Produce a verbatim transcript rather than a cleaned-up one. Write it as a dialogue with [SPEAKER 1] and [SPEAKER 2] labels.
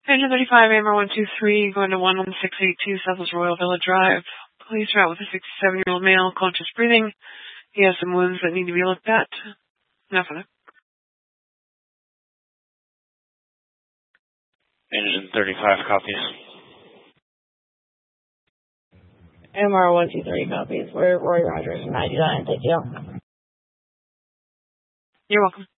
[SPEAKER 1] Engine thirty-five, A M R one two three, going to one one six eight two Southwest Royal Villa Drive. Police route with a sixty-seven-year-old male, conscious breathing. He has some wounds that need to be looked at. Enough of that.
[SPEAKER 2] Engine thirty-five copies.
[SPEAKER 3] M R one two three copies. We're Roy Rogers from ninety-nine. Thank you.
[SPEAKER 1] You're welcome.